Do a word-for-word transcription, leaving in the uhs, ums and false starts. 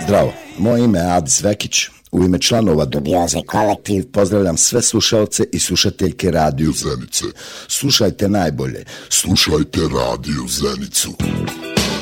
Zdravo, moje ime je Adis Vekić. U ime članova Dubioze kolektiv pozdravljam sve slušalce i slušateljke Radio Zenice. Slušajte najbolje. Slušajte Radio Zenicu.